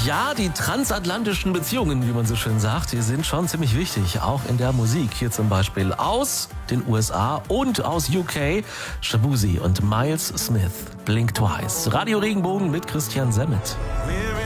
Ja, die transatlantischen Beziehungen, wie man so schön sagt, die sind schon ziemlich wichtig, auch in der Musik. Hier zum Beispiel aus den USA und aus UK, Shabuzi und Miles Smith, Blink Twice. Radio Regenbogen mit Christian Semmet.